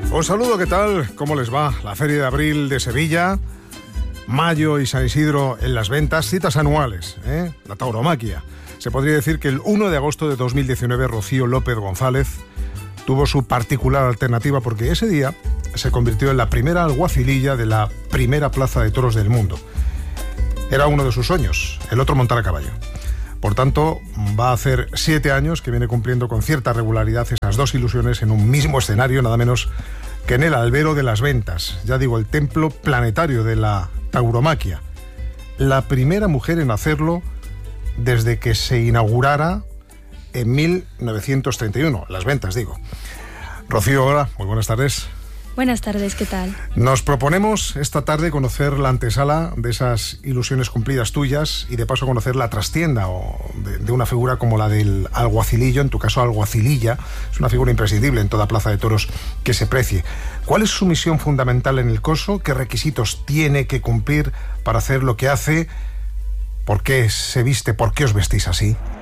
Os saludo, ¿qué tal? ¿Cómo les va? La Feria de Abril de Sevilla, Mayo y San Isidro en las ventas, citas anuales, la tauromaquia. Se podría decir que el 1 de agosto de 2019 Rocío López González tuvo su particular alternativa porque ese día se convirtió en la primera alguacililla de la primera plaza de toros del mundo. Era uno de sus sueños, el otro montar a caballo. Por tanto, va a hacer 7 años que viene cumpliendo con cierta regularidad esas dos ilusiones en un mismo escenario, nada menos que en el Albero de las Ventas, ya digo, el templo planetario de la tauromaquia. La primera mujer en hacerlo desde que se inaugurara en 1931, Las Ventas, digo. Rocío, hola, muy buenas tardes. Buenas tardes, ¿qué tal? Nos proponemos esta tarde conocer la antesala de esas ilusiones cumplidas tuyas y de paso conocer la trastienda de una figura como la del alguacilillo, en tu caso alguacililla. Es una figura imprescindible en toda plaza de toros que se precie. ¿Cuál es su misión fundamental en el coso? ¿Qué requisitos tiene que cumplir para hacer lo que hace? ¿Por qué se viste? ¿Por qué os vestís así?